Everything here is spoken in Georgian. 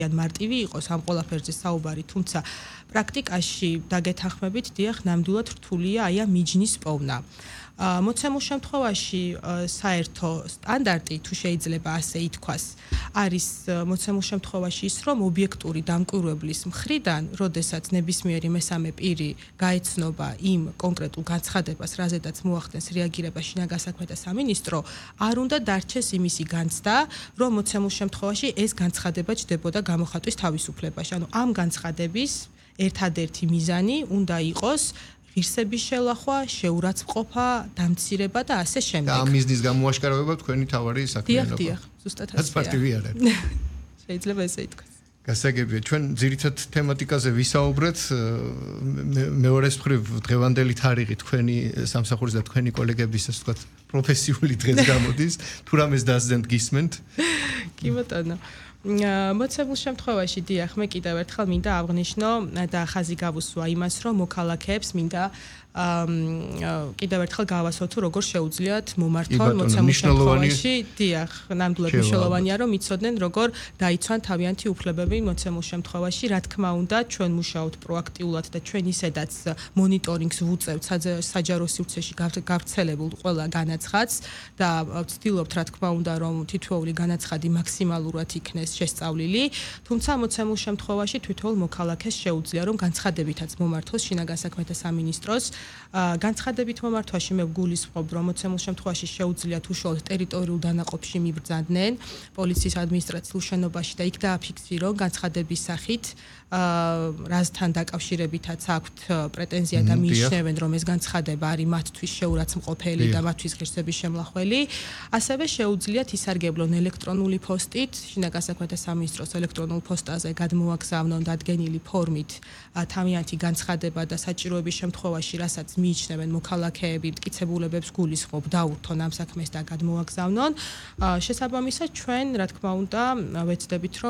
მარტივი იყოს ამ ყველაფერზე საუბარი, თუმცა პრაქტიკაში დაგეთანხმებით, დიახ, ნამდვილად რთულია აი ამ მიჯნის პოვნა. მოცემულ შემთხვევაში საერთო სტანდარტი, თუ შეიძლება ასე ითქვას, არის მოცემულ შემთხვევაში ის, რომ ობიექტური დამკვირვებლის მხრიდან, როდესაც ნებისმიერი მესამე პირი გაეცნობა იმ კონკრეტულ განცხადებას, რაზედაც მოახდენს რეაგირება შინაგან საქმეთა სამინისტრო, არ უნდა დარჩეს იმისი განცდა, რომ მოცემულ შემთხვევაში ეს განცხადება ჯდებოდა გამოხატვის თავისუფლებაში. ანუ ამ განცხადების ერთადერთი მიზანი უნდა იყოს ღირსების შელახვა, შეურაცხმყოფა, დამცირება და ასე შემდეგ. და ამ მიზნის გამოაშკარავება თქვენი თავარი საქმიანობა. დიახ, ზუსტად ასე. პარტივი არ არის. შეიძლება ესე ითქვას. გასაგებია, ჩვენ ძირითად თემატიკაზე ვისაუბრეთ, მეორეს მხრივ დღევანდელი თარიღი თქვენი სამსახურის და თქვენი კოლეგების, ასე ვთქვათ, პროფესიული დღეს გამოდის, თუ რამეს დასძენთ გისმენთ? კი ბატონო. მოცემულ შემთხვევაში დიახ, მე კიდევ ერთხელ მინდა აღვნიშნო და ხაზი გავუსვა იმას, რომ მოქალაქეებს მინდა კიდევ ერთხელ გავასვა თუ როგორ შეუძლიათ მომართონ მოცემულ შემთხვევაში, დიახ, ნამდვილად მნიშვნელოვანია, რომ იცოდნენ როგორ დაიცვან თავიანთი უფლებები მოცემულ შემთხვევაში, რა თქმა უნდა, ჩვენ მუშაობთ პროაქტიულად და ჩვენ ისედაც მონიტორინგს ვუწევთ საჯარო სივრცეში გავრცელებულ ყველა განაცხადს და ვცდილობთ, რა თქმა უნდა, რომ თითოეული განაცხადი მაქსიმალურად იქნეს შესწავლილი, თუმცა მოცემულ შემთხვევაში თითოეულ მოქალაქეს შეუძლია, რომ განცხადებითაც მომართოს შინაგან საქმეთა სამინისტროს. განცხადებით მომართვაში მე ვგულისხმობ, რომ მოცემულ შემთხვევაში შეუძლიათ უშუალოდ ტერიტორიულ დანაყოფში მიბრძანდნენ პოლიციის ადმინისტრაციულ შენობაში და იქ დააფიქსირონ განცხადების სახით, რასთან დაკავშირებითაც აქვთ პრეტენზია და მიიჩნევენ, რომ ეს განცხადება არის მათთვის შეურაცხმყოფელი და მათთვის ღირსების შემლახველი. ასევე შეუძლიათ ისარგებლონ ელექტრონული პოსტით, შინაგან საქმეთა სამინისტროს ელექტრონულ პოსტაზე გადმოაგზავნონ დადგენილი ფორმით თავიანთი განცხადება და საჭიროების შემთხვევაში, რასაც მიიჩნევენ მოქალაქეები, მტკიცებულებებს გულისხმობ დაურთონ ამ საქმეს და გადმოაგზავნონ. შესაბამისად, ჩვენ, რა თქმა უნდა, ვეცდებით,